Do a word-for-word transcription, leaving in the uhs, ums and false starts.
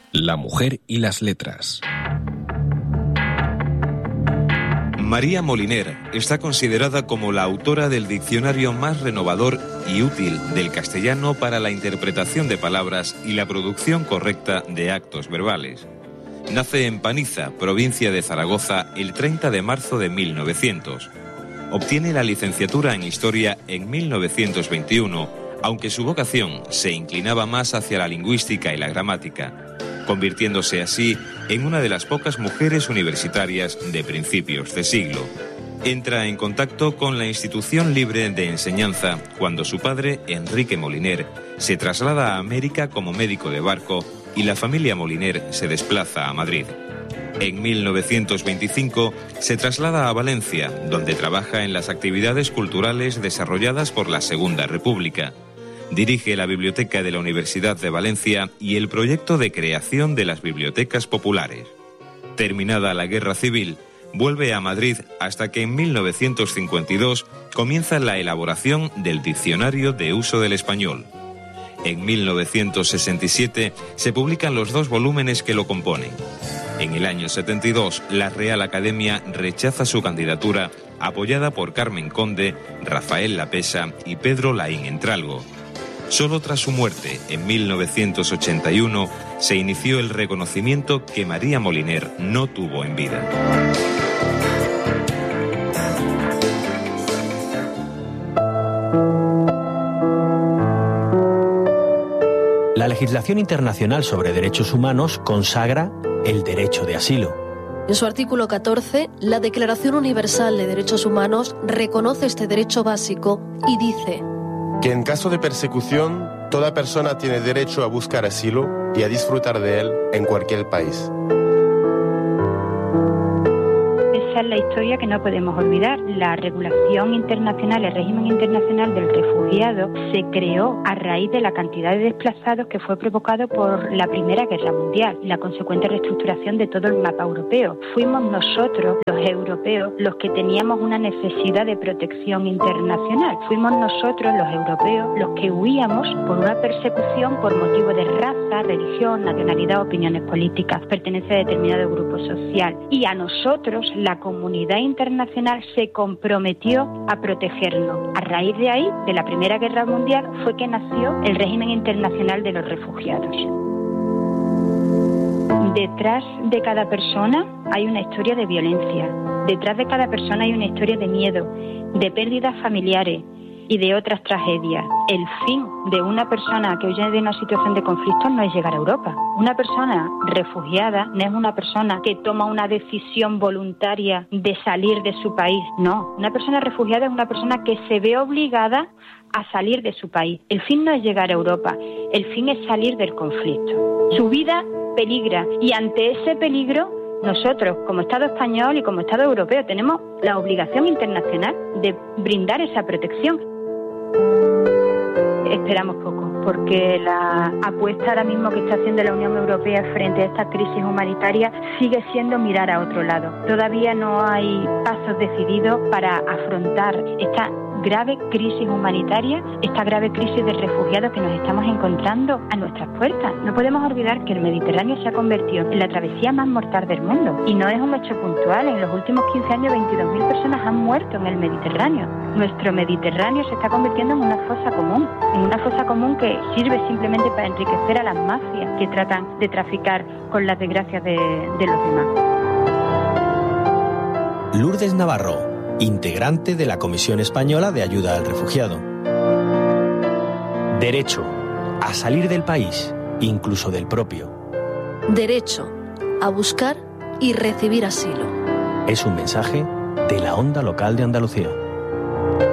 La mujer y las letras. María Moliner está considerada como la autora del diccionario más renovador y útil del castellano para la interpretación de palabras y la producción correcta de actos verbales. Nace en Paniza, provincia de Zaragoza, el treinta de marzo de mil novecientos. Obtiene la licenciatura en Historia en mil novecientos veintiuno, aunque su vocación se inclinaba más hacia la lingüística y la gramática, convirtiéndose así en una de las pocas mujeres universitarias de principios de siglo. Entra en contacto con la Institución Libre de Enseñanza cuando su padre, Enrique Moliner, se traslada a América como médico de barco y la familia Moliner se desplaza a Madrid. En mil novecientos veinticinco se traslada a Valencia, donde trabaja en las actividades culturales desarrolladas por la Segunda República. Dirige la Biblioteca de la Universidad de Valencia y el proyecto de creación de las bibliotecas populares. Terminada la Guerra Civil, vuelve a Madrid hasta que en mil novecientos cincuenta y dos comienza la elaboración del Diccionario de Uso del Español. En mil novecientos sesenta y siete se publican los dos volúmenes que lo componen. En el año setenta y dos, la Real Academia rechaza su candidatura, apoyada por Carmen Conde, Rafael Lapesa y Pedro Laín Entralgo. Solo tras su muerte, en mil novecientos ochenta y uno, se inició el reconocimiento que María Moliner no tuvo en vida. La legislación internacional sobre derechos humanos consagra el derecho de asilo. En su artículo catorce, la Declaración Universal de Derechos Humanos reconoce este derecho básico y dice que en caso de persecución, toda persona tiene derecho a buscar asilo y a disfrutar de él en cualquier país. Esa es la historia que no podemos olvidar. La regulación internacional, el régimen internacional del refugiado se creó a raíz de la cantidad de desplazados que fue provocado por la Primera Guerra Mundial, la consecuente reestructuración de todo el mapa europeo. Fuimos nosotros, los europeos, los que teníamos una necesidad de protección internacional. Fuimos nosotros, los europeos, los que huíamos por una persecución por motivo de raza, religión, nacionalidad, opiniones políticas, pertenencia a determinado grupo social. Y a nosotros, la comunidad internacional se comprometió a protegernos. A raíz de ahí, de la Primera Guerra Mundial, fue que nació el régimen internacional de los refugiados. Detrás de cada persona hay una historia de violencia. Detrás de cada persona hay una historia de miedo, de pérdidas familiares y de otras tragedias. El fin de una persona que huye de una situación de conflicto no es llegar a Europa. Una persona refugiada no es una persona que toma una decisión voluntaria de salir de su país. No, una persona refugiada es una persona que se ve obligada a salir de su país. El fin no es llegar a Europa, el fin es salir del conflicto. Su vida peligra y ante ese peligro nosotros, como Estado español y como Estado europeo, tenemos la obligación internacional de brindar esa protección. Esperamos poco, porque la apuesta ahora mismo que está haciendo la Unión Europea frente a esta crisis humanitaria sigue siendo mirar a otro lado. Todavía no hay pasos decididos para afrontar esta grave crisis humanitaria, esta grave crisis de refugiados que nos estamos encontrando a nuestras puertas. No podemos olvidar que el Mediterráneo se ha convertido en la travesía más mortal del mundo. Y no es un hecho puntual. En los últimos quince años, veintidós mil personas han muerto en el Mediterráneo. Nuestro Mediterráneo se está convirtiendo en una fosa común, en una fosa común que sirve simplemente para enriquecer a las mafias que tratan de traficar con las desgracias de, de los demás. Lourdes Navarro, integrante de la Comisión Española de Ayuda al Refugiado. Derecho a salir del país, incluso del propio. Derecho a buscar y recibir asilo. Es un mensaje de la Onda Local de Andalucía.